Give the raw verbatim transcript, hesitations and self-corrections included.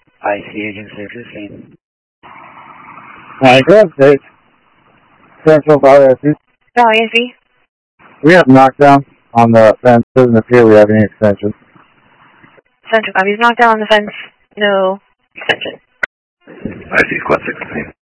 I C agent searches scene. Hi, Grand State. Central Valley I C. Valley I C. We have knockdown on the fence. Doesn't appear we have any extensions. Central Valley's knockdown on the fence. No extension. I C squad sixteen.